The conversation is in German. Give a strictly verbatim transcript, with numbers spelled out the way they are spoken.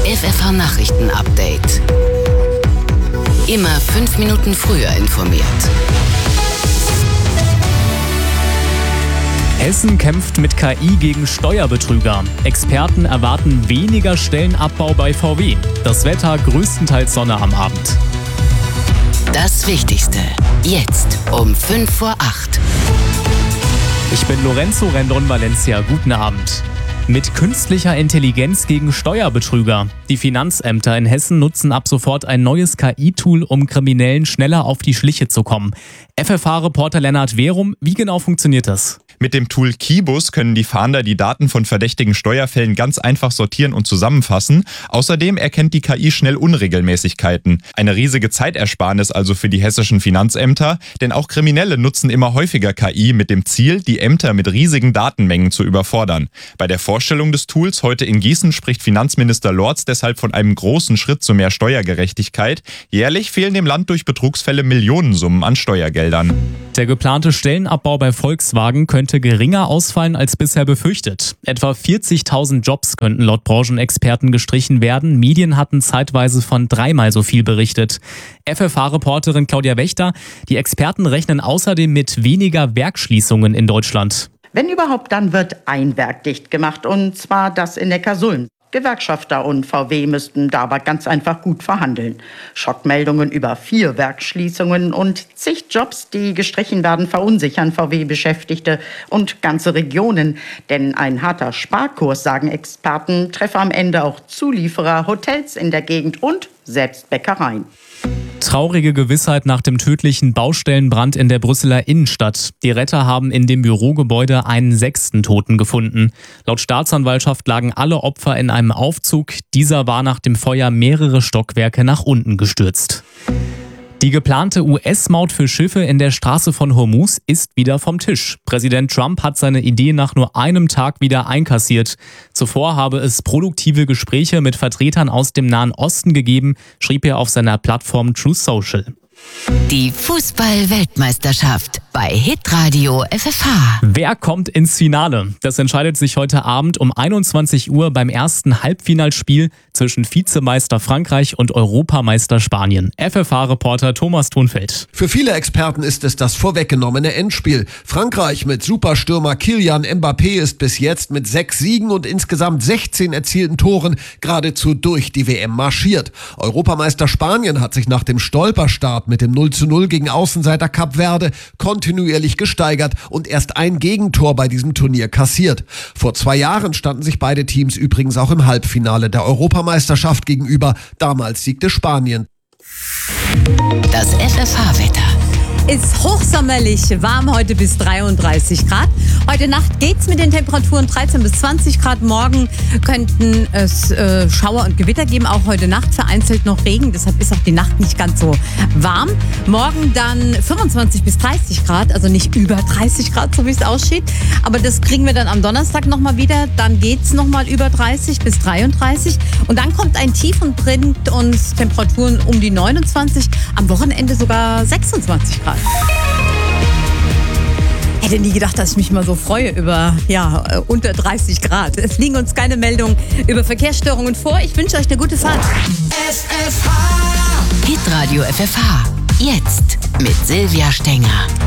F F H-Nachrichten-Update. Immer fünf Minuten früher informiert. Hessen kämpft mit K I gegen Steuerbetrüger. Experten erwarten weniger Stellenabbau bei V W. Das Wetter größtenteils Sonne am Abend. Das Wichtigste jetzt um fünf vor acht. Ich bin Lorenzo Rendon Valencia. Guten Abend. Mit künstlicher Intelligenz gegen Steuerbetrüger. Die Finanzämter in Hessen nutzen ab sofort ein neues K I-Tool, um Kriminellen schneller auf die Schliche zu kommen. F F H-Reporter Lennart Verum, wie genau funktioniert das? Mit dem Tool Kibus können die Fahnder die Daten von verdächtigen Steuerfällen ganz einfach sortieren und zusammenfassen. Außerdem erkennt die K I schnell Unregelmäßigkeiten. Eine riesige Zeitersparnis also für die hessischen Finanzämter, denn auch Kriminelle nutzen immer häufiger K I mit dem Ziel, die Ämter mit riesigen Datenmengen zu überfordern. Bei der Vorstellung des Tools heute in Gießen spricht Finanzminister Lorz deshalb von einem großen Schritt zu mehr Steuergerechtigkeit. Jährlich fehlen dem Land durch Betrugsfälle Millionensummen an Steuergeldern. Der geplante Stellenabbau bei Volkswagen könnte geringer ausfallen als bisher befürchtet. Etwa vierzigtausend Jobs könnten laut Branchenexperten gestrichen werden. Medien hatten zeitweise von dreimal so viel berichtet. F F H-Reporterin Claudia Wächter, die Experten rechnen außerdem mit weniger Werksschließungen in Deutschland. Wenn überhaupt, dann wird ein Werk dicht gemacht, und zwar das in Neckarsulm. Gewerkschafter und V W müssten da aber ganz einfach gut verhandeln. Schockmeldungen über vier Werksschließungen und zig Jobs, die gestrichen werden, verunsichern V W-Beschäftigte und ganze Regionen. Denn ein harter Sparkurs, sagen Experten, treffe am Ende auch Zulieferer, Hotels in der Gegend und selbst Bäckereien. Traurige Gewissheit nach dem tödlichen Baustellenbrand in der Brüsseler Innenstadt. Die Retter haben in dem Bürogebäude einen sechsten Toten gefunden. Laut Staatsanwaltschaft lagen alle Opfer in einem Aufzug. Dieser war nach dem Feuer mehrere Stockwerke nach unten gestürzt. Die geplante U S-Maut für Schiffe in der Straße von Hormuz ist wieder vom Tisch. Präsident Trump hat seine Idee nach nur einem Tag wieder einkassiert. Zuvor habe es produktive Gespräche mit Vertretern aus dem Nahen Osten gegeben, schrieb er auf seiner Plattform Truth Social. Die Fußball-Weltmeisterschaft bei Hitradio F F H. Wer kommt ins Finale? Das entscheidet sich heute Abend um einundzwanzig Uhr beim ersten Halbfinalspiel zwischen Vizemeister Frankreich und Europameister Spanien. F F H-Reporter Thomas Thunfeld. Für viele Experten ist es das vorweggenommene Endspiel. Frankreich mit Superstürmer Kylian Mbappé ist bis jetzt mit sechs Siegen und insgesamt sechzehn erzielten Toren geradezu durch die W M marschiert. Europameister Spanien hat sich nach dem Stolperstart mit dem null zu null gegen Außenseiter Kap Verde kontinuierlich gesteigert und erst ein Gegentor bei diesem Turnier kassiert. Vor zwei Jahren standen sich beide Teams übrigens auch im Halbfinale der Europameisterschaft gegenüber. Damals siegte Spanien. Das F F H-Wetter. Ist hochsommerlich, warm heute bis dreiunddreißig Grad. Heute Nacht geht's mit den Temperaturen dreizehn bis zwanzig Grad. Morgen könnten es äh, Schauer und Gewitter geben, auch heute Nacht vereinzelt noch Regen. Deshalb ist auch die Nacht nicht ganz so warm. Morgen dann fünfundzwanzig bis dreißig Grad, also nicht über dreißig Grad, so wie es aussieht. Aber das kriegen wir dann am Donnerstag nochmal wieder. Dann geht's nochmal über dreißig bis dreiunddreißig. Und dann kommt ein Tief und bringt uns Temperaturen um die neunundzwanzig. Am Wochenende sogar sechsundzwanzig Grad. Hätte nie gedacht, dass ich mich mal so freue über ja, äh, unter dreißig Grad. Es liegen uns keine Meldungen über Verkehrsstörungen vor. Ich wünsche euch eine gute Fahrt. F F H. Hitradio F F H. Jetzt mit Silvia Stenger.